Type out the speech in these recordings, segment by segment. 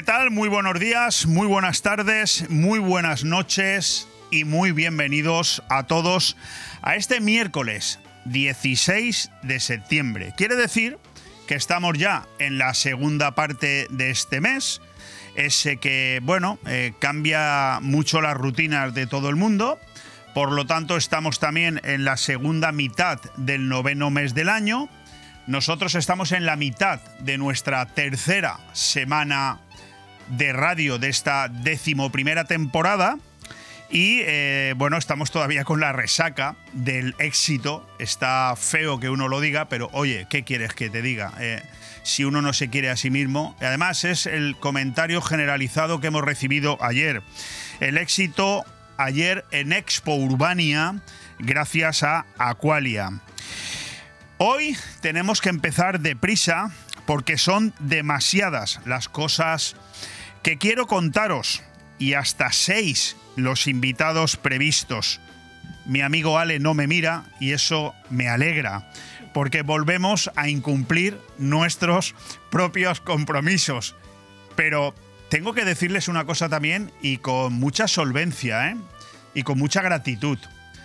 tal? Muy buenos días, muy buenas tardes, muy buenas noches y muy bienvenidos a todos a este miércoles 16 de septiembre. Quiere decir que estamos ya en la segunda parte de este mes, ese que, cambia mucho las rutinas de todo el mundo. Por lo tanto, estamos también en la segunda mitad del noveno mes del año. Nosotros estamos en la mitad de nuestra tercera semana de radio de esta 11ª temporada y estamos todavía con la resaca del éxito. Está feo que uno lo diga, pero oye, ¿qué quieres que te diga? Si uno no se quiere a sí mismo. Además, es el comentario generalizado que hemos recibido ayer. El éxito ayer en Expo Urbania gracias a Aqualia. Hoy tenemos que empezar deprisa porque son demasiadas las cosas que quiero contaros y hasta 6 los invitados previstos. Mi amigo Ale no me mira y eso me alegra porque volvemos a incumplir nuestros propios compromisos. Pero tengo que decirles una cosa también y con mucha solvencia, y con mucha gratitud.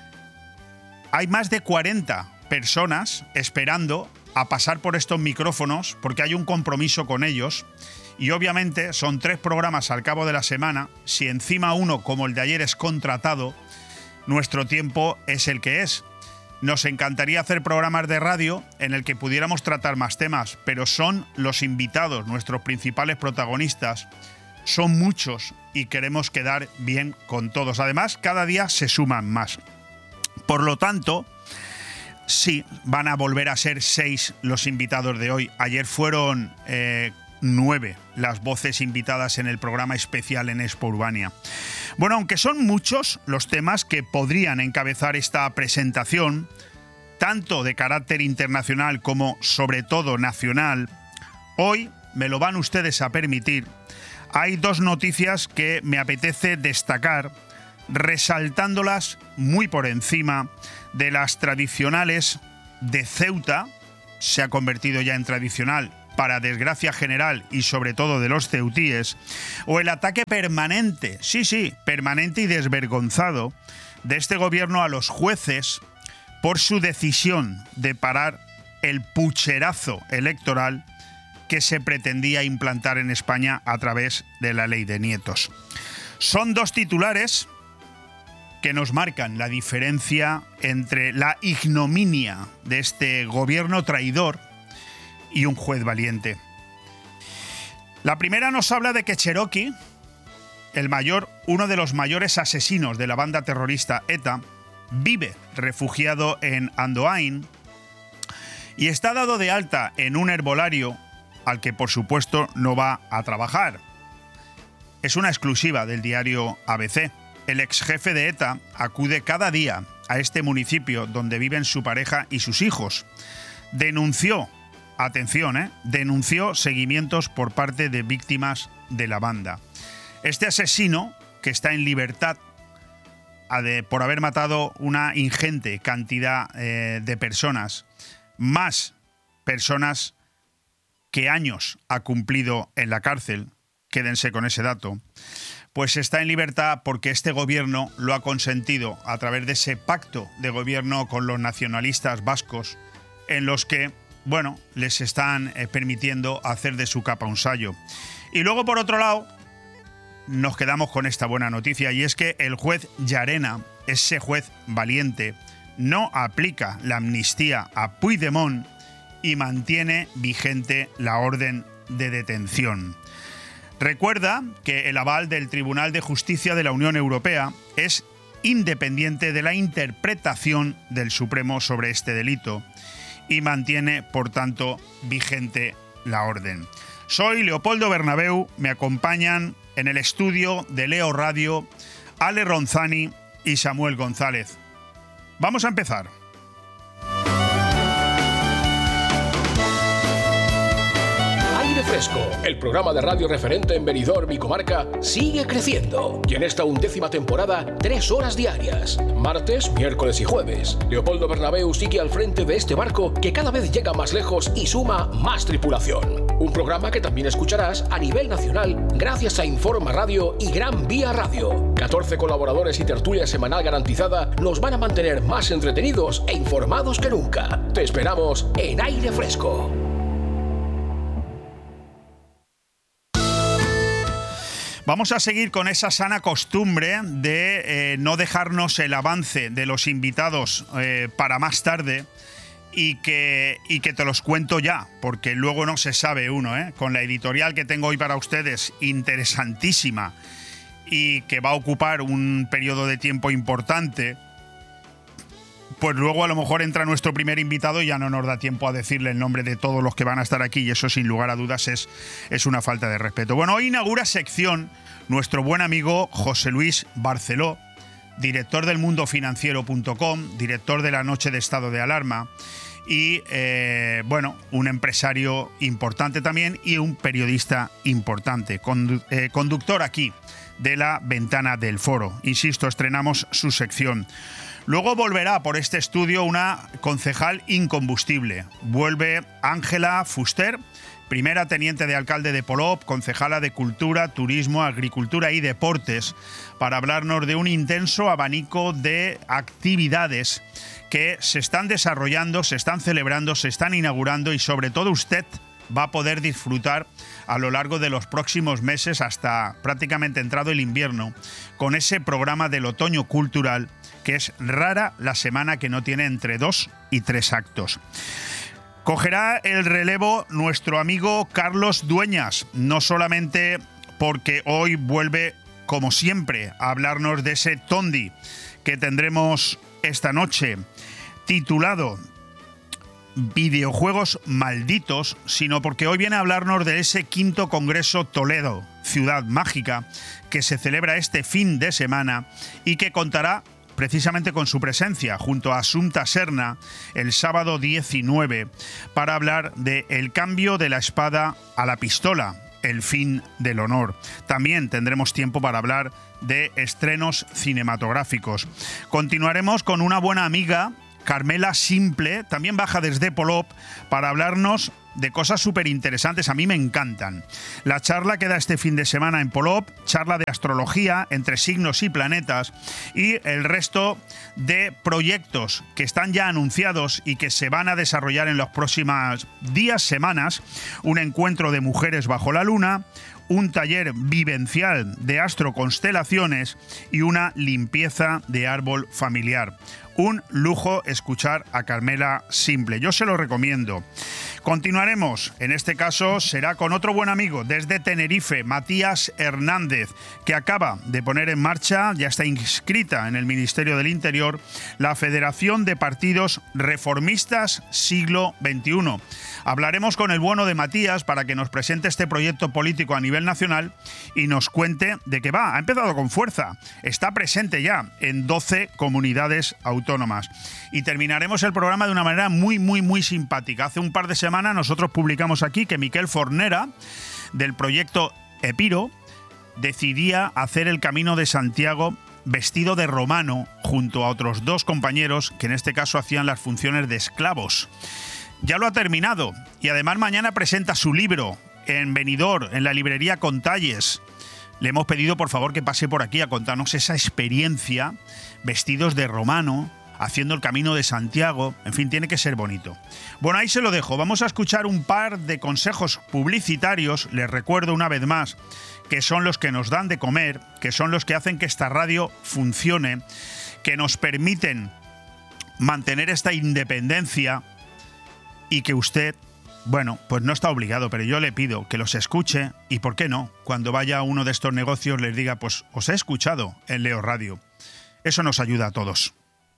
Hay más de 40 personas esperando a pasar por estos micrófonos porque hay un compromiso con ellos y obviamente son 3 programas al cabo de la semana. Si encima uno como el de ayer es contratado, nuestro tiempo es el que es. Nos encantaría hacer programas de radio en el que pudiéramos tratar más temas, pero son los invitados, nuestros principales protagonistas. Son muchos y queremos quedar bien con todos. Además, cada día se suman más. Por lo tanto, sí, van a volver a ser 6 los invitados de hoy. Ayer fueron 9 las voces invitadas en el programa especial en Expo Urbania. Bueno, aunque son muchos los temas que podrían encabezar esta presentación, tanto de carácter internacional como sobre todo nacional, hoy me lo van ustedes a permitir. Hay 2 noticias que me apetece destacar, resaltándolas muy por encima de las tradicionales de Ceuta. Se ha convertido ya en tradicional, para desgracia general y sobre todo de los ceutíes, o el ataque permanente, permanente y desvergonzado de este gobierno a los jueces por su decisión de parar el pucherazo electoral que se pretendía implantar en España a través de la ley de nietos. Son 2 titulares que nos marcan la diferencia entre la ignominia de este gobierno traidor y un juez valiente. La primera nos habla de que Cherokee, uno de los mayores asesinos de la banda terrorista ETA, vive refugiado en Andoain y está dado de alta en un herbolario al que por supuesto no va a trabajar. Es una exclusiva del diario ABC. El ex jefe de ETA acude cada día a este municipio donde viven su pareja y sus hijos. Denunció seguimientos por parte de víctimas de la banda. Este asesino, que está en libertad por haber matado una ingente cantidad de personas, más personas que años ha cumplido en la cárcel, quédense con ese dato, pues está en libertad porque este gobierno lo ha consentido a través de ese pacto de gobierno con los nacionalistas vascos en los que les están permitiendo hacer de su capa un sayo. Y luego, por otro lado, nos quedamos con esta buena noticia, y es que el juez Llarena, ese juez valiente, no aplica la amnistía a Puigdemont y mantiene vigente la orden de detención. Recuerda que el aval del Tribunal de Justicia de la Unión Europea es independiente de la interpretación del Supremo sobre este delito y mantiene, por tanto, vigente la orden. Soy Leopoldo Bernabeu, me acompañan en el estudio de Leo Radio Ale Ronzani y Samuel González. Vamos a empezar. Aire Fresco, el programa de radio referente en Benidorm y comarca, sigue creciendo. Y en esta 11ª temporada, 3 horas diarias. Martes, miércoles y jueves. Leopoldo Bernabeu sigue al frente de este barco que cada vez llega más lejos y suma más tripulación. un programa que también escucharás a nivel nacional gracias a Informa Radio y Gran Vía Radio. 14 colaboradores y tertulia semanal garantizada nos van a mantener más entretenidos e informados que nunca. Te esperamos en Aire Fresco. Vamos a seguir con esa sana costumbre de no dejarnos el avance de los invitados para más tarde y que te los cuento ya, porque luego no se sabe uno, con la editorial que tengo hoy para ustedes, interesantísima y que va a ocupar un periodo de tiempo importante, pues luego a lo mejor entra nuestro primer invitado y ya no nos da tiempo a decirle el nombre de todos los que van a estar aquí, y eso sin lugar a dudas es una falta de respeto. Bueno, hoy inaugura sección nuestro buen amigo José Luis Barceló, director del mundofinanciero.com, director de La Noche de Estado de Alarma y, un empresario importante también y un periodista importante, conductor aquí de La Ventana del Foro. Insisto, estrenamos su sección. Luego volverá por este estudio una concejal incombustible. Vuelve Ángela Fuster, primera teniente de alcalde de Polop, concejala de Cultura, Turismo, Agricultura y Deportes, para hablarnos de un intenso abanico de actividades que se están desarrollando, se están celebrando, se están inaugurando y sobre todo usted va a poder disfrutar a lo largo de los próximos meses hasta prácticamente entrado el invierno con ese programa del otoño cultural que es rara la semana que no tiene entre 2 y 3 actos. Cogerá el relevo nuestro amigo Carlos Dueñas, no solamente porque hoy vuelve, como siempre, a hablarnos de ese Tondi que tendremos esta noche, titulado Videojuegos Malditos, sino porque hoy viene a hablarnos de ese 5º Congreso Toledo, Ciudad Mágica, que se celebra este fin de semana y que contará precisamente con su presencia junto a Asunta Serna el sábado 19 para hablar de el cambio de la espada a la pistola, el fin del honor. También tendremos tiempo para hablar de estrenos cinematográficos. Continuaremos con una buena amiga, Carmela Simple, también baja desde Polop, para hablarnos de cosas súper interesantes. A mí me encantan. La charla que da este fin de semana en Polop, charla de astrología entre signos y planetas, y el resto de proyectos que están ya anunciados y que se van a desarrollar en los próximos días, semanas. Un encuentro de mujeres bajo la luna, un taller vivencial de astroconstelaciones y una limpieza de árbol familiar. Un lujo escuchar a Carmela Simple. Yo se lo recomiendo. Continuaremos, en este caso será con otro buen amigo desde Tenerife, Matías Hernández, que acaba de poner en marcha, ya está inscrita en el Ministerio del Interior, la Federación de Partidos Reformistas Siglo XXI. Hablaremos con el bueno de Matías para que nos presente este proyecto político a nivel nacional y nos cuente de qué va. Ha empezado con fuerza, está presente ya en 12 comunidades autónomas. Y terminaremos el programa de una manera muy simpática. Hace un par de semanas nosotros publicamos aquí que Miquel Fornera, del proyecto Epiro, decidía hacer el Camino de Santiago vestido de romano junto a otros 2 compañeros que en este caso hacían las funciones de esclavos. Ya lo ha terminado y además mañana presenta su libro en Benidorm, en la librería Contalles. Le hemos pedido por favor que pase por aquí a contarnos esa experiencia vestidos de romano, haciendo el Camino de Santiago. En fin, tiene que ser bonito. Bueno, ahí se lo dejo. Vamos a escuchar un par de consejos publicitarios. Les recuerdo una vez más que son los que nos dan de comer, que son los que hacen que esta radio funcione, que nos permiten mantener esta independencia y que usted, bueno, pues no está obligado, pero yo le pido que los escuche y, ¿por qué no? Cuando vaya a uno de estos negocios les diga, pues os he escuchado en Leo Radio. Eso nos ayuda a todos.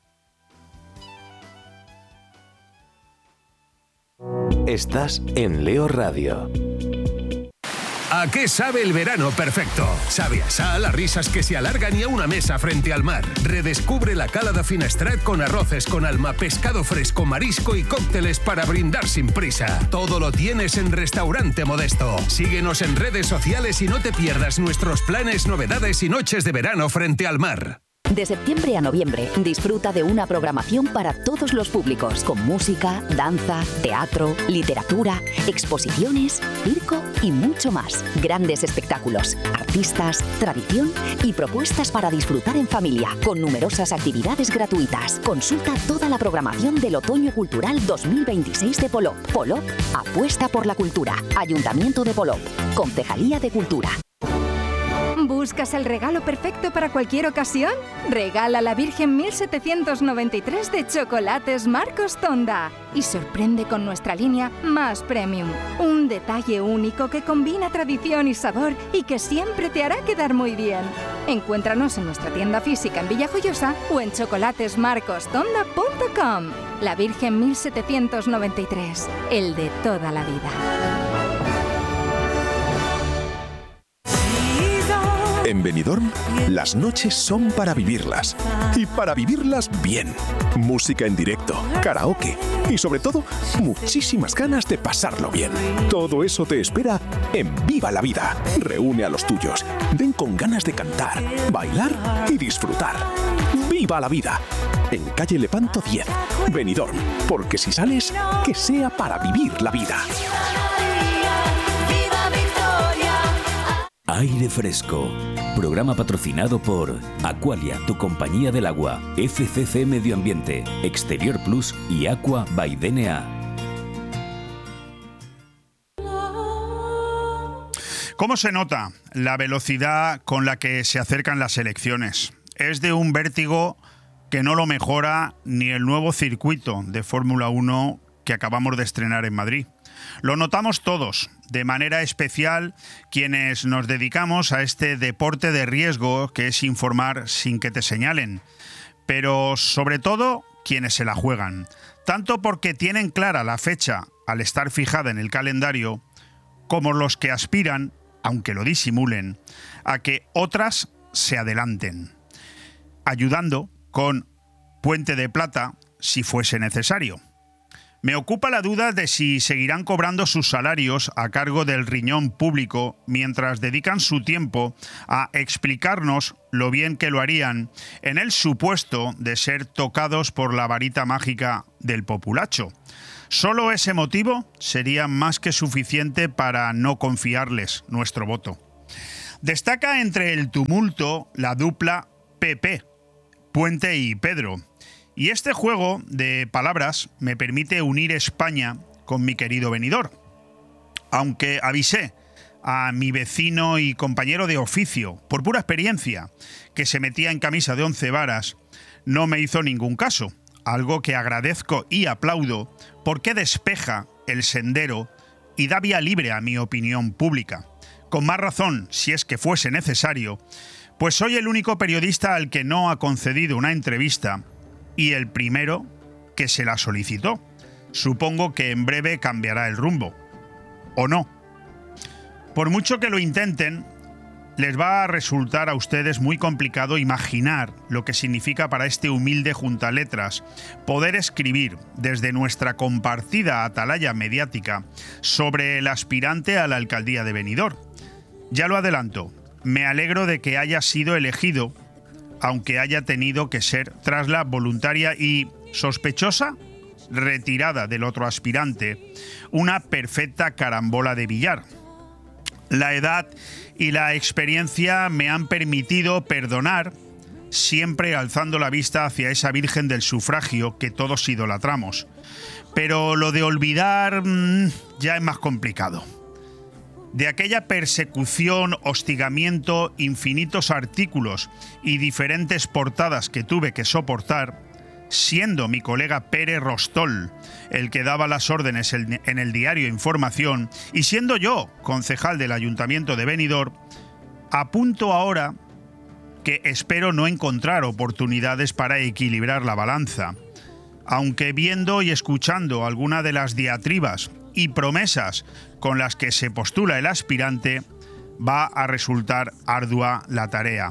Estás en Leo Radio. ¿A qué sabe el verano perfecto? Sabe a sal, a risas que se alargan y a una mesa frente al mar. Redescubre la cala de Finestrat con arroces con alma, pescado fresco, marisco y cócteles para brindar sin prisa. Todo lo tienes en Restaurante Modesto. Síguenos en redes sociales y no te pierdas nuestros planes, novedades y noches de verano frente al mar. De septiembre a noviembre, disfruta de una programación para todos los públicos, con música, danza, teatro, literatura, exposiciones, circo y mucho más. Grandes espectáculos, artistas, tradición y propuestas para disfrutar en familia, con numerosas actividades gratuitas. Consulta toda la programación del Otoño Cultural 2026 de Polop. Polop apuesta por la cultura. Ayuntamiento de Polop. Concejalía de Cultura. ¿Buscas el regalo perfecto para cualquier ocasión? Regala la Virgen 1793 de Chocolates Marcos Tonda y sorprende con nuestra línea Más Premium. Un detalle único que combina tradición y sabor y que siempre te hará quedar muy bien. Encuéntranos en nuestra tienda física en Villajoyosa o en chocolatesmarcostonda.com. La Virgen 1793, el de toda la vida. En Benidorm, las noches son para vivirlas. Y para vivirlas bien. Música en directo, karaoke y sobre todo, muchísimas ganas de pasarlo bien. Todo eso te espera en Viva la Vida. Reúne a los tuyos. Ven con ganas de cantar, bailar y disfrutar. ¡Viva la Vida! En calle Lepanto 10, Benidorm. Porque si sales, que sea para vivir la vida. Aire Fresco. Programa patrocinado por Aqualia, tu compañía del agua, FCC Medio Ambiente, Exterior Plus y Aqua by DNA. ¿Cómo se nota la velocidad con la que se acercan las elecciones? Es de un vértigo que no lo mejora ni el nuevo circuito de Fórmula 1 que acabamos de estrenar en Madrid. Lo notamos todos, de manera especial quienes nos dedicamos a este deporte de riesgo que es informar sin que te señalen, pero sobre todo quienes se la juegan, tanto porque tienen clara la fecha al estar fijada en el calendario, como los que aspiran, aunque lo disimulen, a que otras se adelanten, ayudando con puente de plata si fuese necesario. Me ocupa la duda de si seguirán cobrando sus salarios a cargo del riñón público mientras dedican su tiempo a explicarnos lo bien que lo harían en el supuesto de ser tocados por la varita mágica del populacho. Solo ese motivo sería más que suficiente para no confiarles nuestro voto. Destaca entre el tumulto la dupla PP, Puente y Pedro. Y este juego de palabras me permite unir España con mi querido Benidorm. Aunque avisé a mi vecino y compañero de oficio, por pura experiencia, que se metía en camisa de 11 varas, no me hizo ningún caso, algo que agradezco y aplaudo porque despeja el sendero y da vía libre a mi opinión pública. Con más razón, si es que fuese necesario, pues soy el único periodista al que no ha concedido una entrevista y el primero que se la solicitó. Supongo que en breve cambiará el rumbo. ¿O no? Por mucho que lo intenten, les va a resultar a ustedes muy complicado imaginar lo que significa para este humilde juntaletras poder escribir desde nuestra compartida atalaya mediática sobre el aspirante a la alcaldía de Benidorm. Ya lo adelanto, me alegro de que haya sido elegido, aunque haya tenido que ser tras la voluntaria y sospechosa retirada del otro aspirante, una perfecta carambola de billar. La edad y la experiencia me han permitido perdonar, siempre alzando la vista hacia esa Virgen del Sufragio que todos idolatramos. Pero lo de olvidar ya es más complicado. De aquella persecución, hostigamiento, infinitos artículos y diferentes portadas que tuve que soportar, siendo mi colega Pere Rostol el que daba las órdenes en el diario Información y siendo yo concejal del Ayuntamiento de Benidorm, apunto ahora que espero no encontrar oportunidades para equilibrar la balanza, aunque viendo y escuchando alguna de las diatribas y promesas con las que se postula el aspirante, va a resultar ardua la tarea.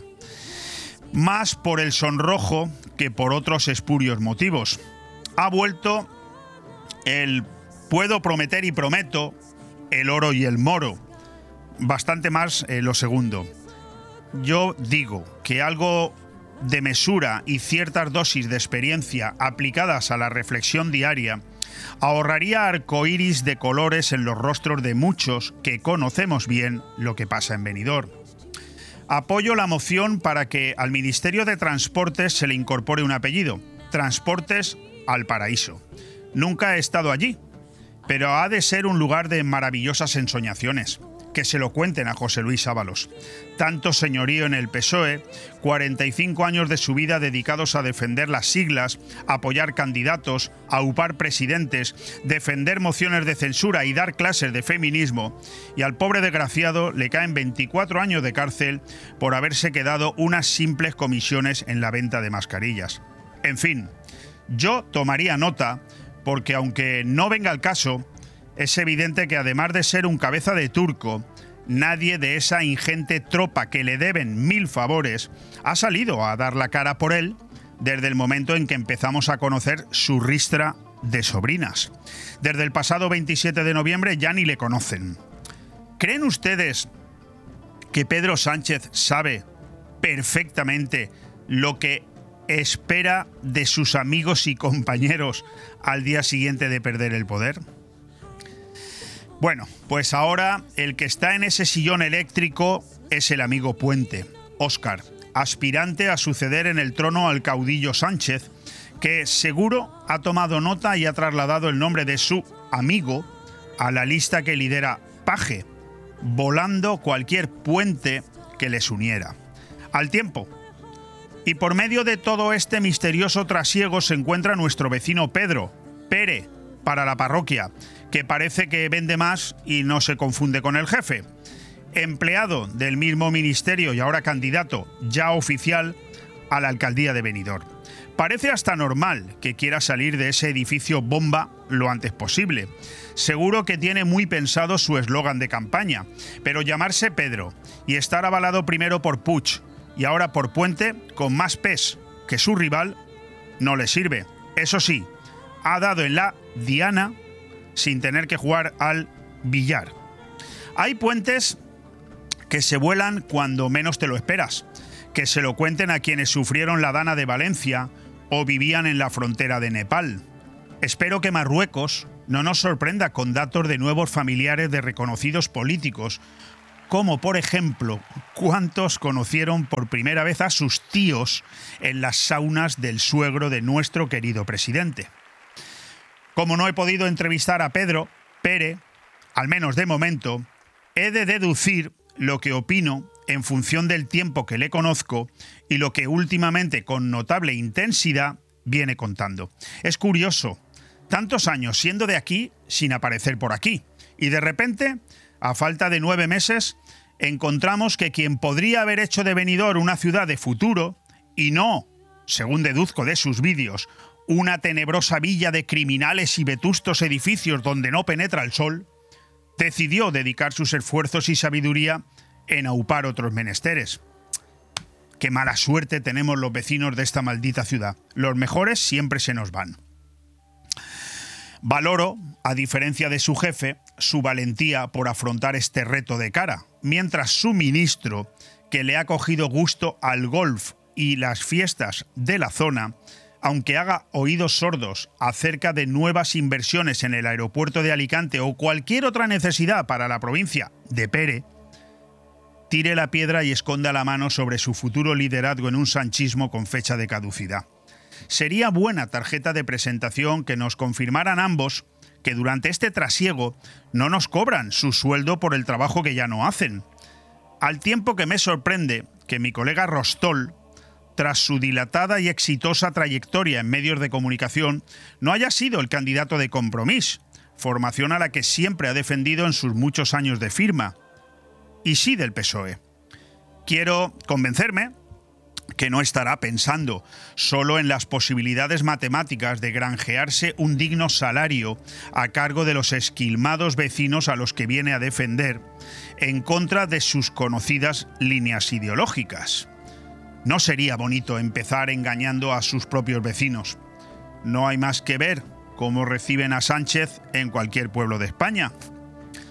Más por el sonrojo que por otros espurios motivos. Ha vuelto el puedo prometer y prometo, el oro y el moro. Bastante más lo segundo. Yo digo que algo de mesura y ciertas dosis de experiencia aplicadas a la reflexión diaria ahorraría arcoíris de colores en los rostros de muchos que conocemos bien lo que pasa en Benidorm. Apoyo la moción para que al Ministerio de Transportes se le incorpore un apellido: Transportes al Paraíso. Nunca he estado allí, pero ha de ser un lugar de maravillosas ensoñaciones. Que se lo cuenten a José Luis Ábalos. Tanto señorío en el PSOE, 45 años de su vida dedicados a defender las siglas, apoyar candidatos, aupar presidentes, defender mociones de censura y dar clases de feminismo, y al pobre desgraciado le caen 24 años de cárcel por haberse quedado unas simples comisiones en la venta de mascarillas. En fin, yo tomaría nota porque, aunque no venga al caso, es evidente que además de ser un cabeza de turco, nadie de esa ingente tropa que le deben 1000 favores ha salido a dar la cara por él desde el momento en que empezamos a conocer su ristra de sobrinas. Desde el pasado 27 de noviembre ya ni le conocen. ¿Creen ustedes que Pedro Sánchez sabe perfectamente lo que espera de sus amigos y compañeros al día siguiente de perder el poder? Bueno, pues ahora el que está en ese sillón eléctrico es el amigo Puente, Óscar, aspirante a suceder en el trono al caudillo Sánchez, que seguro ha tomado nota y ha trasladado el nombre de su amigo a la lista que lidera Paje, volando cualquier puente que les uniera. Al tiempo. Y por medio de todo este misterioso trasiego se encuentra nuestro vecino Pedro, Pere, para la parroquia, que parece que vende más y no se confunde con el jefe. Empleado del mismo ministerio y ahora candidato ya oficial a la alcaldía de Benidorm. Parece hasta normal que quiera salir de ese edificio bomba lo antes posible. Seguro que tiene muy pensado su eslogan de campaña, pero llamarse Pedro y estar avalado primero por Puig y ahora por Puente, con más pes que su rival, no le sirve. Eso sí, ha dado en la diana sin tener que jugar al billar. Hay puentes que se vuelan cuando menos te lo esperas. Que se lo cuenten a quienes sufrieron la Dana de Valencia o vivían en la frontera de Nepal. Espero que Marruecos no nos sorprenda con datos de nuevos familiares de reconocidos políticos, como por ejemplo, cuántos conocieron por primera vez a sus tíos en las saunas del suegro de nuestro querido presidente. Como no he podido entrevistar a Pedro, Pere, al menos de momento, he de deducir lo que opino en función del tiempo que le conozco y lo que últimamente con notable intensidad viene contando. Es curioso, tantos años siendo de aquí sin aparecer por aquí, y de repente, a falta de 9 meses, encontramos que quien podría haber hecho de Benidorm una ciudad de futuro, y no, según deduzco de sus vídeos, una tenebrosa villa de criminales y vetustos edificios donde no penetra el sol, decidió dedicar sus esfuerzos y sabiduría en aupar otros menesteres. Qué mala suerte tenemos los vecinos de esta maldita ciudad. Los mejores siempre se nos van. Valoro, a diferencia de su jefe, su valentía por afrontar este reto de cara, mientras su ministro, que le ha cogido gusto al golf y las fiestas de la zona, aunque haga oídos sordos acerca de nuevas inversiones en el aeropuerto de Alicante o cualquier otra necesidad para la provincia de Pere, tire la piedra y esconda la mano sobre su futuro liderazgo en un sanchismo con fecha de caducidad. Sería buena tarjeta de presentación que nos confirmaran ambos que durante este trasiego no nos cobran su sueldo por el trabajo que ya no hacen. Al tiempo que me sorprende que mi colega Rostol, tras su dilatada y exitosa trayectoria en medios de comunicación, no haya sido el candidato de Compromís, formación a la que siempre ha defendido en sus muchos años de firma, y sí del PSOE. Quiero convencerme que no estará pensando solo en las posibilidades matemáticas de granjearse un digno salario a cargo de los esquilmados vecinos a los que viene a defender, en contra de sus conocidas líneas ideológicas. No sería bonito empezar engañando a sus propios vecinos. No hay más que ver cómo reciben a Sánchez en cualquier pueblo de España.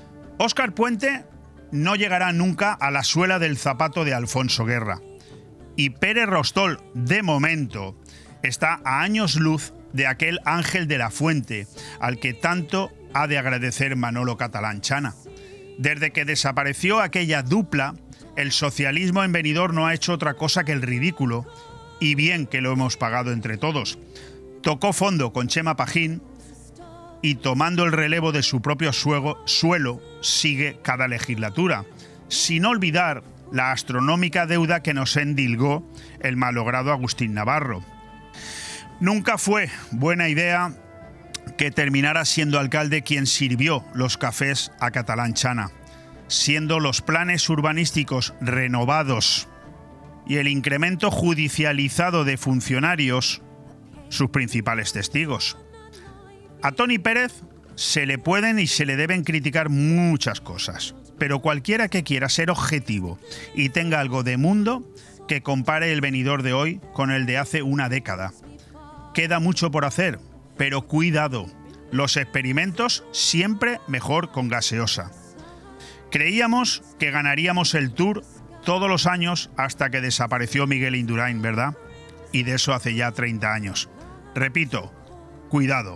Óscar Puente no llegará nunca a la suela del zapato de Alfonso Guerra. Y Pere Rostol, de momento, está a años luz de aquel Ángel de la Fuente, al que tanto ha de agradecer Manolo Catalán-Chana. Desde que desapareció aquella dupla, el socialismo en Benidorm no ha hecho otra cosa que el ridículo, y bien que lo hemos pagado entre todos. Tocó fondo con Chema Pajín y, tomando el relevo de su propio suelo, sigue cada legislatura, sin olvidar la astronómica deuda que nos endilgó el malogrado Agustín Navarro. Nunca fue buena idea que terminara siendo alcalde quien sirvió los cafés a Catalán-Chana, siendo los planes urbanísticos renovados y el incremento judicializado de funcionarios sus principales testigos. A Toni Pérez se le pueden y se le deben criticar muchas cosas, pero cualquiera que quiera ser objetivo y tenga algo de mundo, que compare el Benidorm de hoy con el de hace una década. Queda mucho por hacer, pero cuidado, los experimentos siempre mejor con gaseosa. Creíamos que ganaríamos el Tour todos los años hasta que desapareció Miguel Indurain, ¿verdad? Y de eso hace ya 30 años. Repito, cuidado.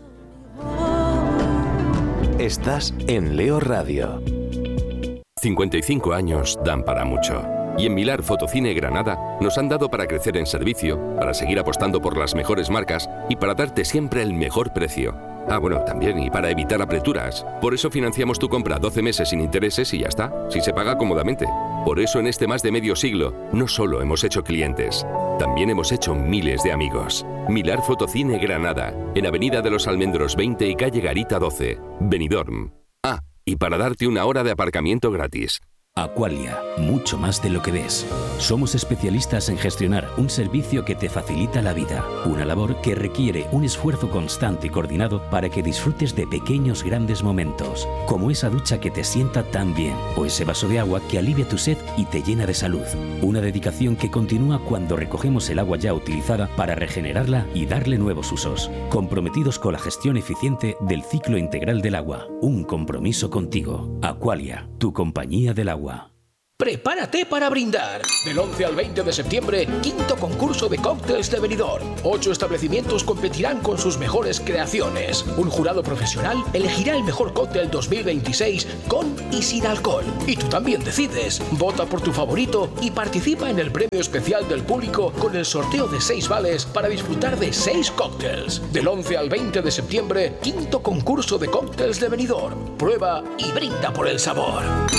Estás en Leo Radio. 55 años dan para mucho. Y en Milar Fotocine Granada nos han dado para crecer en servicio, para seguir apostando por las mejores marcas y para darte siempre el mejor precio. Ah, bueno, también, y para evitar apreturas. Por eso financiamos tu compra 12 meses sin intereses y ya está, si se paga cómodamente. Por eso en este más de medio siglo, no solo hemos hecho clientes, también hemos hecho miles de amigos. Milar Fotocine Granada, en Avenida de los Almendros 20 y Calle Garita 12, Benidorm. Ah, y para darte una hora de aparcamiento gratis. Aqualia, mucho más de lo que ves. Somos especialistas en gestionar un servicio que te facilita la vida, una labor que requiere un esfuerzo constante y coordinado para que disfrutes de pequeños grandes momentos, como esa ducha que te sienta tan bien, o ese vaso de agua que alivia tu sed y te llena de salud. Una dedicación que continúa cuando recogemos el agua ya utilizada para regenerarla y darle nuevos usos. Comprometidos con la gestión eficiente del ciclo integral del agua. Un compromiso contigo. Aqualia, tu compañía del agua. Prepárate para brindar. Del 11 al 20 de septiembre, 5º concurso de cócteles de Benidorm. 8 establecimientos competirán con sus mejores creaciones. Un jurado profesional elegirá el mejor cóctel 2026 con y sin alcohol. Y tú también decides. Vota por tu favorito y participa en el premio especial del público con el sorteo de 6 vales para disfrutar de 6 cócteles. Del 11 al 20 de septiembre, 5º concurso de cócteles de Benidorm. Prueba y brinda por el sabor.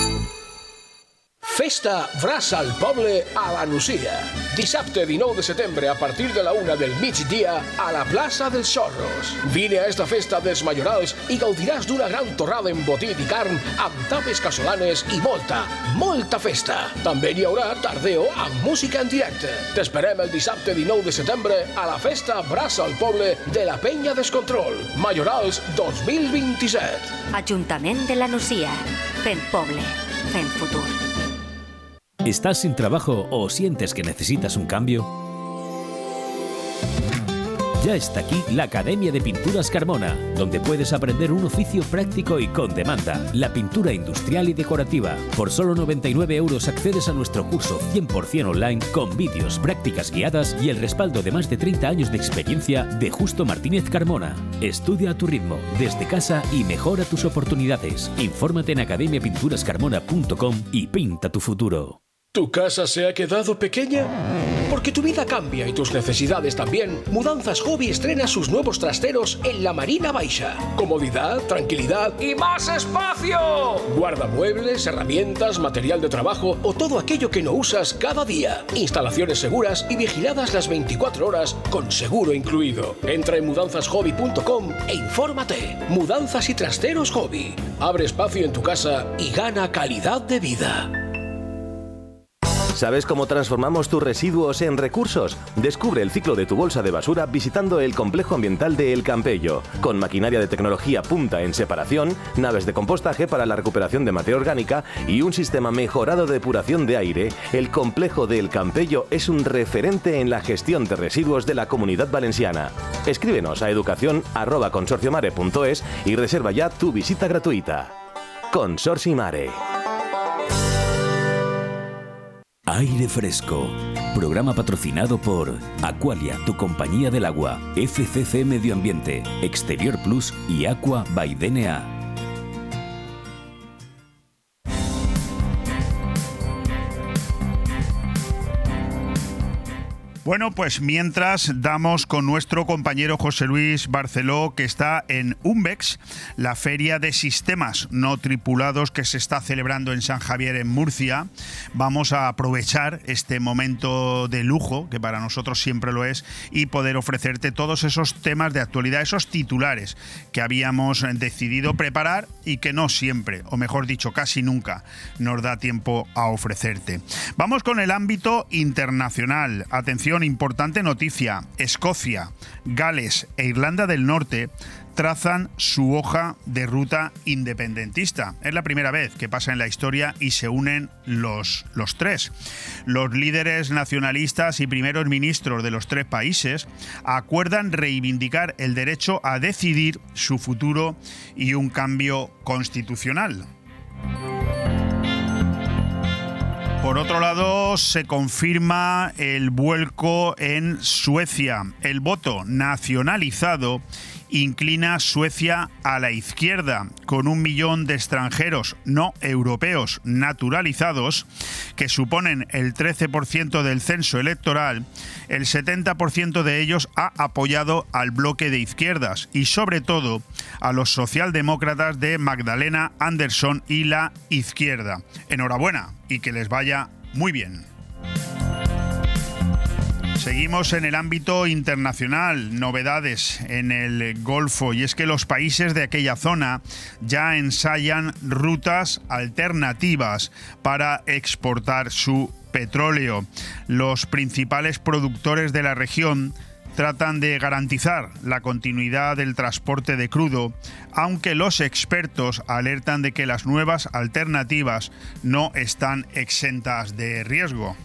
Festa Brasa al Poble a la Nucia. Dissabte 19 de setembre a partir de la 1 del migdia a la plaça dels Xorros. Vine a esta festa dels Majorals i gaudiràs d'una gran torrada embotit i carn amb tapes casolanes i molta festa. També hi haurà tardeo amb música en directe. T'esperem el dissabte 19 de setembre a la Festa Brasa al Poble de la Penya Descontrol. Majorals 2027. Ajuntament de la Nucia. Fent poble. Fent futur. ¿Estás sin trabajo o sientes que necesitas un cambio? Ya está aquí la Academia de Pinturas Carmona, donde puedes aprender un oficio práctico y con demanda, la pintura industrial y decorativa. Por solo 99 euros accedes a nuestro curso 100% online con vídeos, prácticas guiadas y el respaldo de más de 30 años de experiencia de Justo Martínez Carmona. Estudia a tu ritmo, desde casa y mejora tus oportunidades. Infórmate en academiapinturascarmona.com y pinta tu futuro. ¿Tu casa se ha quedado pequeña? Porque tu vida cambia y tus necesidades también. Mudanzas Hobby estrena sus nuevos trasteros en la Marina Baixa. Comodidad, tranquilidad y más espacio. Guardamuebles, herramientas, material de trabajo o todo aquello que no usas cada día. Instalaciones seguras y vigiladas las 24 horas con seguro incluido. Entra en mudanzashobby.com e infórmate. Mudanzas y trasteros Hobby. Abre espacio en tu casa y gana calidad de vida. ¿Sabes cómo transformamos tus residuos en recursos? Descubre el ciclo de tu bolsa de basura visitando el complejo ambiental de El Campello, con maquinaria de tecnología punta en separación, naves de compostaje para la recuperación de materia orgánica y un sistema mejorado de depuración de aire. El complejo de El Campello es un referente en la gestión de residuos de la Comunidad Valenciana. Escríbenos a educación@consorciomare.es y reserva ya tu visita gratuita. Consorci Mare. Aire Fresco. Programa patrocinado por Aqualia, tu compañía del agua, FCC Medio Ambiente, Exterior Plus y Aqua by DNA. Bueno, pues mientras damos con nuestro compañero José Luis Barceló, que está en UNBEX, la feria de sistemas no tripulados que se está celebrando en San Javier, en Murcia. Vamos a aprovechar este momento de lujo, que para nosotros siempre lo es, y poder ofrecerte todos esos temas de actualidad, esos titulares que habíamos decidido preparar y que no siempre, o mejor dicho, casi nunca, nos da tiempo a ofrecerte. Vamos con el ámbito internacional. Atención, importante noticia. Escocia, Gales e Irlanda del Norte trazan su hoja de ruta independentista. Es la primera vez que pasa en la historia y se unen los tres. Los líderes nacionalistas y primeros ministros de los tres países acuerdan reivindicar el derecho a decidir su futuro y un cambio constitucional. Por otro lado, se confirma el vuelco en Suecia. El voto nacionalizado inclina Suecia a la izquierda, con 1 millón de extranjeros no europeos naturalizados, que suponen el 13% del censo electoral. El 70% de ellos ha apoyado al bloque de izquierdas y, sobre todo, a los socialdemócratas de Magdalena Andersson y la izquierda. Enhorabuena y que les vaya muy bien. Seguimos en el ámbito internacional, novedades en el Golfo, y es que los países de aquella zona ya ensayan rutas alternativas para exportar su petróleo. Los principales productores de la región tratan de garantizar la continuidad del transporte de crudo, aunque los expertos alertan de que las nuevas alternativas no están exentas de riesgo.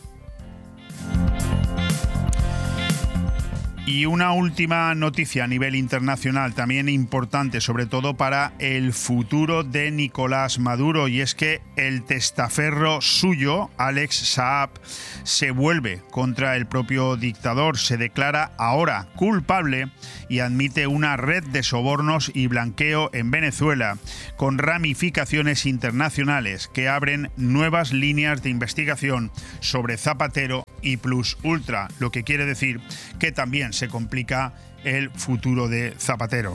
Y una última noticia a nivel internacional, también importante, sobre todo para el futuro de Nicolás Maduro, y es que el testaferro suyo, Alex Saab, se vuelve contra el propio dictador, se declara ahora culpable y admite una red de sobornos y blanqueo en Venezuela, con ramificaciones internacionales que abren nuevas líneas de investigación sobre Zapatero y Plus Ultra, lo que quiere decir que también se complica el futuro de Zapatero.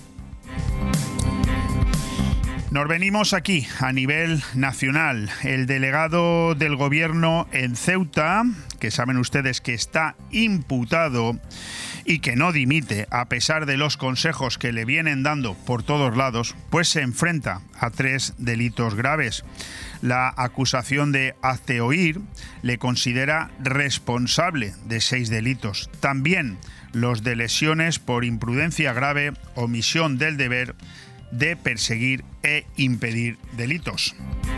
Nos venimos aquí a nivel nacional. El delegado del gobierno en Ceuta, que saben ustedes que está imputado y que no dimite a pesar de los consejos que le vienen dando por todos lados, pues se enfrenta a 3 delitos graves. La acusación de hazte oír le considera responsable de 6 delitos. También los de lesiones por imprudencia grave, omisión del deber de perseguir e impedir delitos.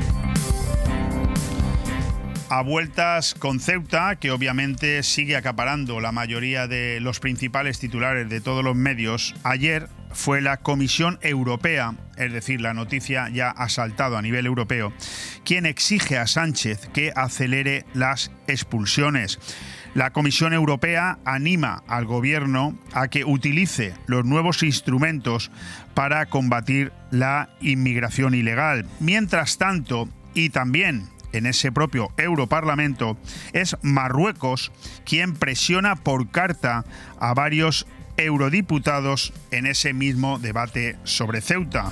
A vueltas con Ceuta, que obviamente sigue acaparando la mayoría de los principales titulares de todos los medios, ayer fue la Comisión Europea, es decir, la noticia ya ha saltado a nivel europeo, quien exige a Sánchez que acelere las expulsiones. La Comisión Europea anima al gobierno a que utilice los nuevos instrumentos para combatir la inmigración ilegal. Mientras tanto, y también en ese propio Europarlamento, es Marruecos quien presiona por carta a varios eurodiputados en ese mismo debate sobre Ceuta,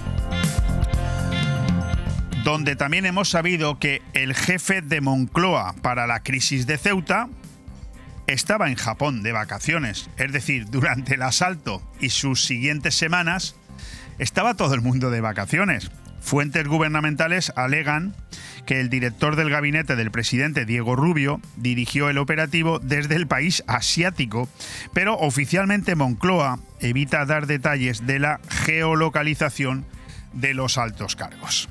donde también hemos sabido que el jefe de Moncloa para la crisis de Ceuta estaba en Japón de vacaciones, es decir, durante el asalto y sus siguientes semanas estaba todo el mundo de vacaciones. Fuentes gubernamentales alegan que el director del gabinete del presidente Diego Rubio dirigió el operativo desde el país asiático, pero oficialmente Moncloa evita dar detalles de la geolocalización de los altos cargos.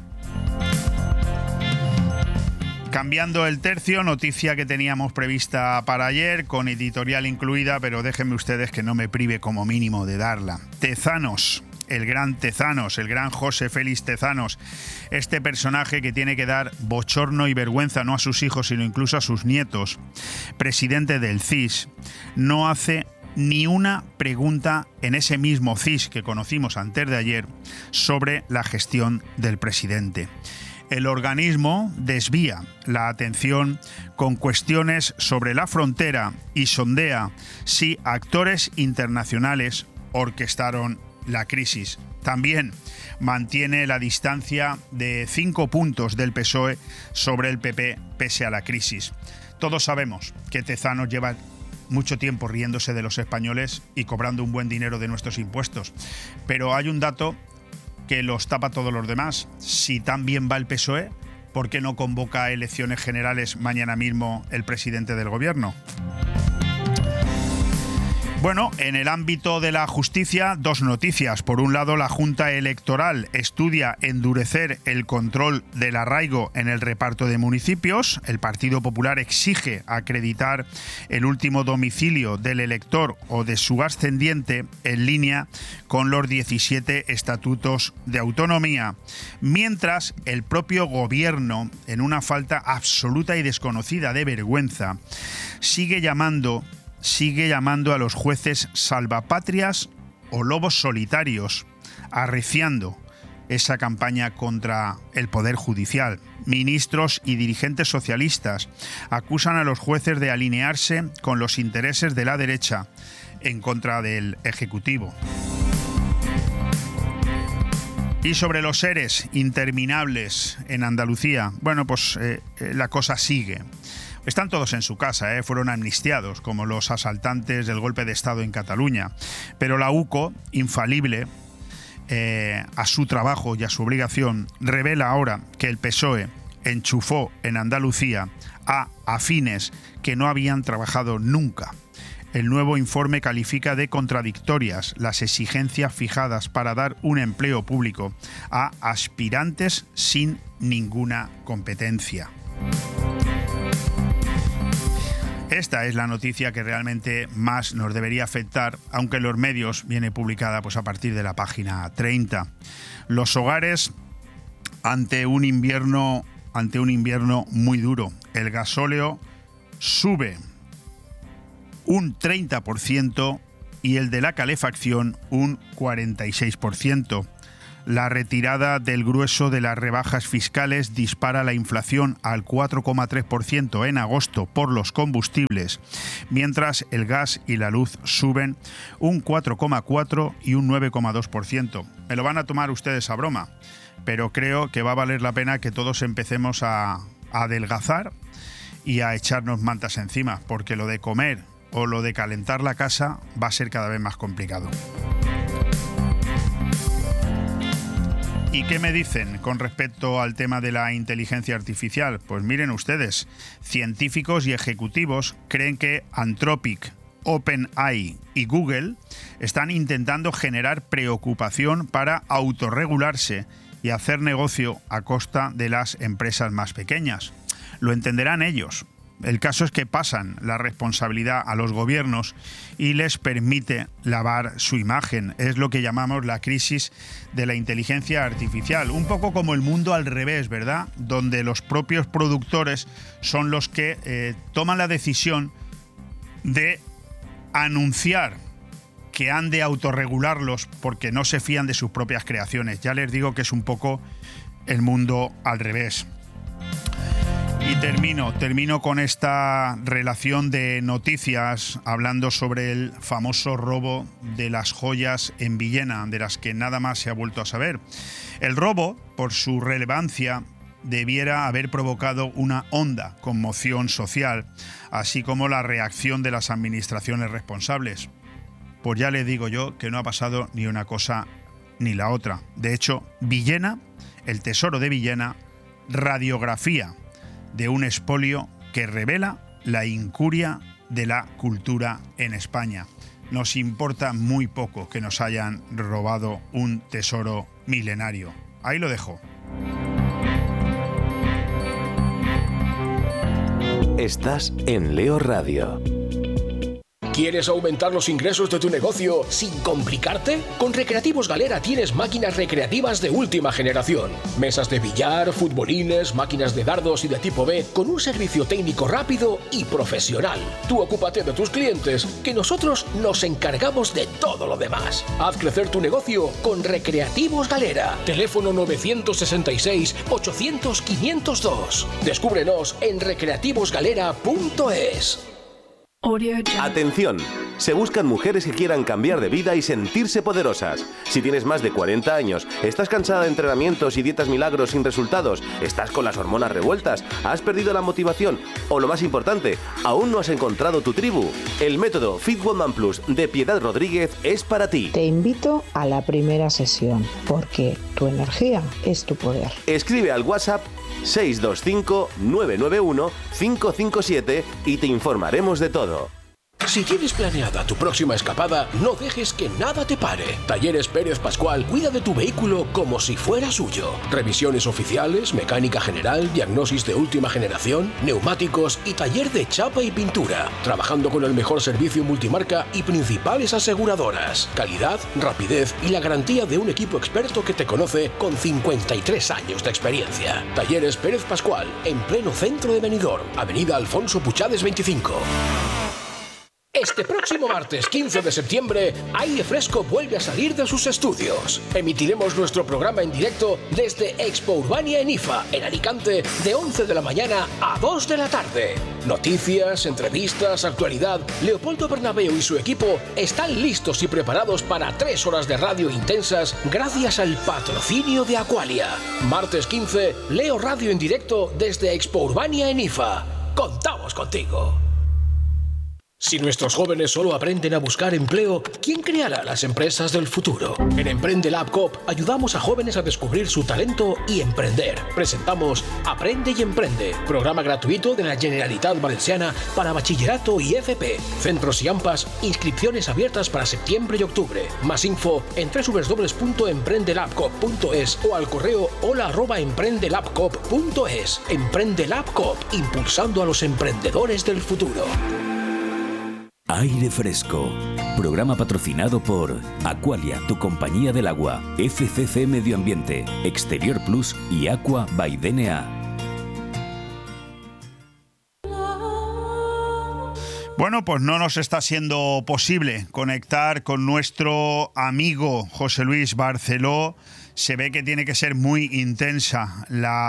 Cambiando el tercio, noticia que teníamos prevista para ayer, con editorial incluida, pero déjenme ustedes que no me prive como mínimo de darla. Tezanos, el gran Tezanos, el gran José Félix Tezanos, este personaje que tiene que dar bochorno y vergüenza no a sus hijos, sino incluso a sus nietos, presidente del CIS, no hace ni una pregunta en ese mismo CIS que conocimos antes de ayer sobre la gestión del presidente. El organismo desvía la atención con cuestiones sobre la frontera y sondea si actores internacionales orquestaron la crisis. También mantiene la distancia de 5 puntos del PSOE sobre el PP pese a la crisis. Todos sabemos que Tezanos lleva mucho tiempo riéndose de los españoles y cobrando un buen dinero de nuestros impuestos, pero hay un dato que los tapa todos los demás. Si tan bien va el PSOE, ¿por qué no convoca a elecciones generales mañana mismo el presidente del gobierno? Bueno, en el ámbito de la justicia, 2 noticias. Por un lado, la Junta Electoral estudia endurecer el control del arraigo en el reparto de municipios. El Partido Popular exige acreditar el último domicilio del elector o de su ascendiente en línea con los 17 estatutos de autonomía. Mientras el propio gobierno, en una falta absoluta y desconocida de vergüenza, sigue llamando a los jueces salvapatrias o lobos solitarios, arreciando esa campaña contra el Poder Judicial. Ministros y dirigentes socialistas acusan a los jueces de alinearse con los intereses de la derecha en contra del Ejecutivo. Y sobre los EREs interminables en Andalucía, bueno, pues la cosa sigue. Están todos en su casa, fueron amnistiados, como los asaltantes del golpe de Estado en Cataluña. Pero la UCO, infalible a su trabajo y a su obligación, revela ahora que el PSOE enchufó en Andalucía a afines que no habían trabajado nunca. El nuevo informe califica de contradictorias las exigencias fijadas para dar un empleo público a aspirantes sin ninguna competencia. Esta es la noticia que realmente más nos debería afectar, aunque en los medios viene publicada pues a partir de la página 30. Los hogares ante un invierno muy duro. El gasóleo sube un 30% y el de la calefacción un 46%. La retirada del grueso de las rebajas fiscales dispara la inflación al 4,3% en agosto por los combustibles, mientras el gas y la luz suben un 4,4% y un 9,2%. Me lo van a tomar ustedes a broma, pero creo que va a valer la pena que todos empecemos a adelgazar y a echarnos mantas encima, porque lo de comer o lo de calentar la casa va a ser cada vez más complicado. ¿Y qué me dicen con respecto al tema de la inteligencia artificial? Pues miren ustedes, científicos y ejecutivos creen que Anthropic, OpenAI y Google están intentando generar preocupación para autorregularse y hacer negocio a costa de las empresas más pequeñas. Lo entenderán ellos. El caso es que pasan la responsabilidad a los gobiernos y les permite lavar su imagen. Es lo que llamamos la crisis de la inteligencia artificial. Un poco como el mundo al revés, ¿verdad? Donde los propios productores son los que toman la decisión de anunciar que han de autorregularlos porque no se fían de sus propias creaciones. Ya les digo que es un poco el mundo al revés. Y termino con esta relación de noticias hablando sobre el famoso robo de las joyas en Villena, de las que nada más se ha vuelto a saber. El robo, por su relevancia, debiera haber provocado una honda conmoción social, así como la reacción de las administraciones responsables. Pues ya le digo yo que no ha pasado ni una cosa ni la otra. De hecho, Villena, el tesoro de Villena, radiografía de un expolio que revela la incuria de la cultura en España. Nos importa muy poco que nos hayan robado un tesoro milenario. Ahí lo dejo. Estás en Leo Radio. ¿Quieres aumentar los ingresos de tu negocio sin complicarte? Con Recreativos Galera tienes máquinas recreativas de última generación. Mesas de billar, futbolines, máquinas de dardos y de tipo B, con un servicio técnico rápido y profesional. Tú ocúpate de tus clientes, que nosotros nos encargamos de todo lo demás. Haz crecer tu negocio con Recreativos Galera. Teléfono 966-800-502. Descúbrenos en recreativosgalera.es. Atención, se buscan mujeres que quieran cambiar de vida y sentirse poderosas. Si tienes más de 40 años, estás cansada de entrenamientos y dietas milagros sin resultados, estás con las hormonas revueltas, has perdido la motivación o, lo más importante, aún no has encontrado tu tribu, el método Fit Woman Plus de Piedad Rodríguez es para ti. Te invito a la primera sesión, porque tu energía es tu poder. Escribe al WhatsApp 625-991-557 y te informaremos de todo. Si tienes planeada tu próxima escapada, no dejes que nada te pare. Talleres Pérez Pascual cuida de tu vehículo como si fuera suyo. Revisiones oficiales, mecánica general, diagnosis de última generación, neumáticos y taller de chapa y pintura. Trabajando con el mejor servicio multimarca y principales aseguradoras. Calidad, rapidez y la garantía de un equipo experto que te conoce con 53 años de experiencia. Talleres Pérez Pascual, en pleno centro de Benidorm, Avenida Alfonso Puchades 25. Este próximo martes 15 de septiembre, Aire Fresco vuelve a salir de sus estudios. Emitiremos nuestro programa en directo desde Expo Urbania en IFA, en Alicante, de 11 de la mañana a 2 de la tarde. Noticias, entrevistas, actualidad. Leopoldo Bernabéu y su equipo están listos y preparados para 3 horas de radio intensas gracias al patrocinio de Aqualia. Martes 15, Leo Radio en directo desde Expo Urbania en IFA. ¡Contamos contigo! Si nuestros jóvenes solo aprenden a buscar empleo, ¿quién creará las empresas del futuro? En Emprende Lab Coop ayudamos a jóvenes a descubrir su talento y emprender. Presentamos Aprende y Emprende, programa gratuito de la Generalitat Valenciana para bachillerato y FP. Centros y AMPAs, inscripciones abiertas para septiembre y octubre. Más info en www.emprendelabcoop.es o al correo hola@emprendelabcoop.es. Emprende Lab Coop, impulsando a los emprendedores del futuro. Aire Fresco, programa patrocinado por Aqualia, tu compañía del agua, FCC Medio Ambiente, Exterior Plus y Aqua by DNA. Bueno, pues no nos está siendo posible conectar con nuestro amigo José Luis Barceló. Se ve que tiene que ser muy intensa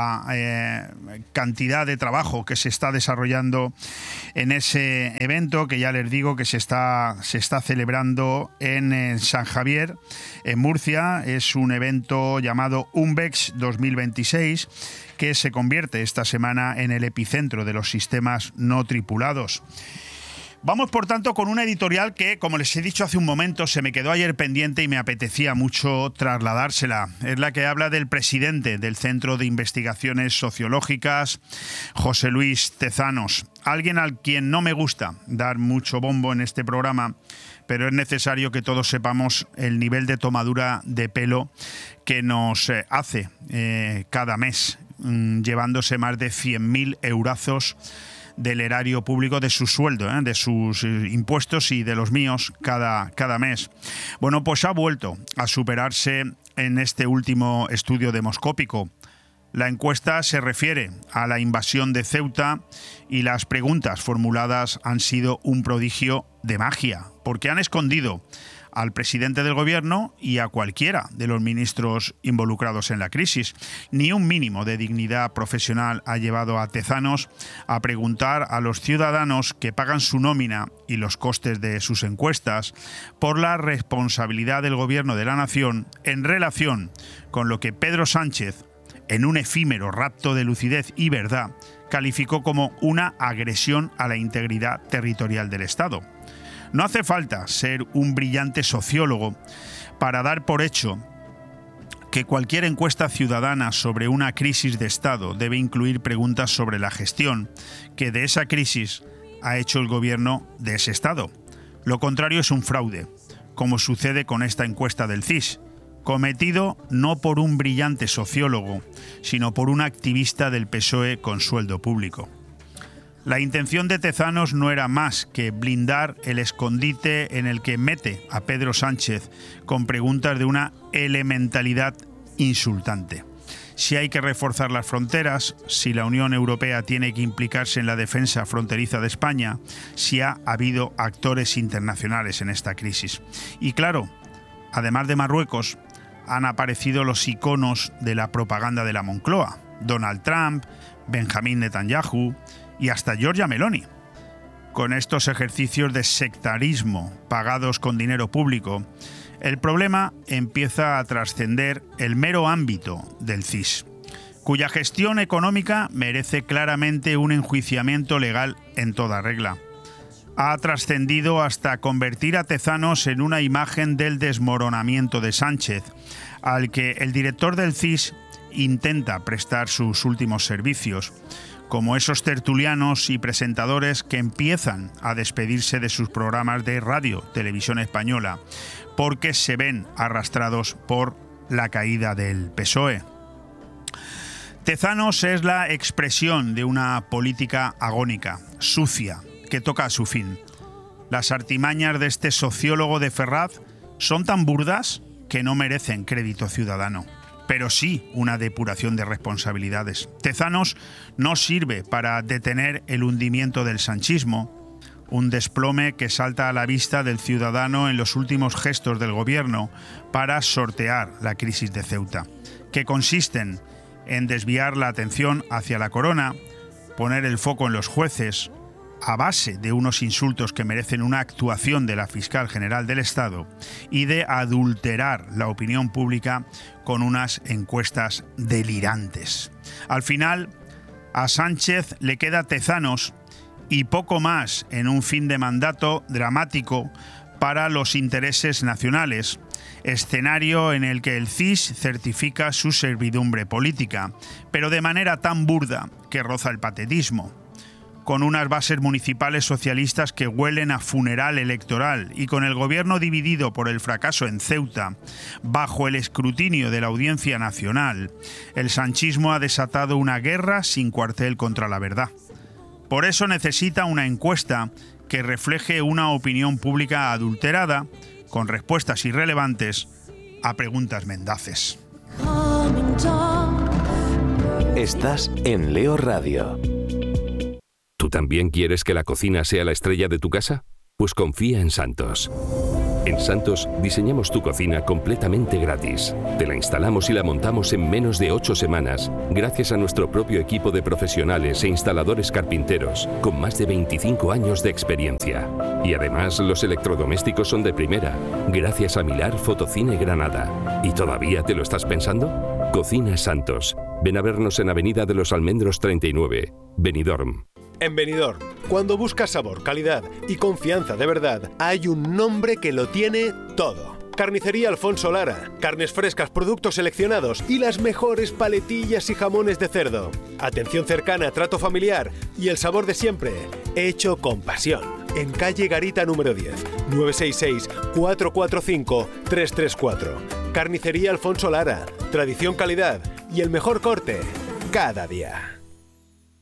la cantidad de trabajo que se está desarrollando en ese evento, que ya les digo que se está celebrando en San Javier, en Murcia. Es un evento llamado UNBEX 2026, que se convierte esta semana en el epicentro de los sistemas no tripulados. Vamos, por tanto, con una editorial que, como les he dicho hace un momento, se me quedó ayer pendiente y me apetecía mucho trasladársela. Es la que habla del presidente del Centro de Investigaciones Sociológicas, José Luis Tezanos. Alguien al quien no me gusta dar mucho bombo en este programa, pero es necesario que todos sepamos el nivel de tomadura de pelo que nos hace cada mes, llevándose más de 100.000 eurazos del erario público, de su sueldo, de sus impuestos y de los míos cada mes. Bueno, pues ha vuelto a superarse en este último estudio demoscópico. La encuesta se refiere a la invasión de Ceuta y las preguntas formuladas han sido un prodigio de magia, porque han escondido al presidente del gobierno y a cualquiera de los ministros involucrados en la crisis. Ni un mínimo de dignidad profesional ha llevado a Tezanos a preguntar a los ciudadanos que pagan su nómina y los costes de sus encuestas por la responsabilidad del gobierno de la nación en relación con lo que Pedro Sánchez, en un efímero rapto de lucidez y verdad, calificó como una agresión a la integridad territorial del Estado. No hace falta ser un brillante sociólogo para dar por hecho que cualquier encuesta ciudadana sobre una crisis de Estado debe incluir preguntas sobre la gestión que de esa crisis ha hecho el gobierno de ese Estado. Lo contrario es un fraude, como sucede con esta encuesta del CIS, cometido no por un brillante sociólogo, sino por un activista del PSOE con sueldo público. La intención de Tezanos no era más que blindar el escondite en el que mete a Pedro Sánchez con preguntas de una elementalidad insultante. Si hay que reforzar las fronteras, si la Unión Europea tiene que implicarse en la defensa fronteriza de España, si ha habido actores internacionales en esta crisis. Y claro, además de Marruecos, han aparecido los iconos de la propaganda de la Moncloa: Donald Trump, Benjamín Netanyahu y hasta Giorgia Meloni. Con estos ejercicios de sectarismo pagados con dinero público, el problema empieza a trascender el mero ámbito del CIS, cuya gestión económica merece claramente un enjuiciamiento legal en toda regla. Ha trascendido hasta convertir a Tezanos en una imagen del desmoronamiento de Sánchez, al que el director del CIS intenta prestar sus últimos servicios, como esos tertulianos y presentadores que empiezan a despedirse de sus programas de radio, televisión española, porque se ven arrastrados por la caída del PSOE. Tezanos es la expresión de una política agónica, sucia, que toca a su fin. Las artimañas de este sociólogo de Ferraz son tan burdas que no merecen crédito ciudadano, pero sí una depuración de responsabilidades. Tezanos no sirve para detener el hundimiento del sanchismo, un desplome que salta a la vista del ciudadano en los últimos gestos del gobierno para sortear la crisis de Ceuta, que consisten en desviar la atención hacia la corona, poner el foco en los jueces, a base de unos insultos que merecen una actuación de la fiscal general del Estado, y de adulterar la opinión pública con unas encuestas delirantes. Al final, a Sánchez le queda Tezanos y poco más en un fin de mandato dramático para los intereses nacionales, escenario en el que el CIS certifica su servidumbre política, pero de manera tan burda que roza el patetismo, con unas bases municipales socialistas que huelen a funeral electoral y con el gobierno dividido por el fracaso en Ceuta, bajo el escrutinio de la Audiencia Nacional. El sanchismo ha desatado una guerra sin cuartel contra la verdad. Por eso necesita una encuesta que refleje una opinión pública adulterada, con respuestas irrelevantes a preguntas mendaces. Estás en Leo Radio. ¿Tú también quieres que la cocina sea la estrella de tu casa? Pues confía en Santos. En Santos diseñamos tu cocina completamente gratis. Te la instalamos y la montamos en menos de 8 semanas, gracias a nuestro propio equipo de profesionales e instaladores carpinteros, con más de 25 años de experiencia. Y además los electrodomésticos son de primera, gracias a Milar Fotocine Granada. ¿Y todavía te lo estás pensando? Cocina Santos. Ven a vernos en Avenida de los Almendros 39, Benidorm. En Benidorm, cuando buscas sabor, calidad y confianza de verdad, hay un nombre que lo tiene todo. Carnicería Alfonso Lara. Carnes frescas, productos seleccionados y las mejores paletillas y jamones de cerdo. Atención cercana, trato familiar y el sabor de siempre, hecho con pasión. En calle Garita número 10, 966-445-334. Carnicería Alfonso Lara. Tradición, calidad y el mejor corte cada día.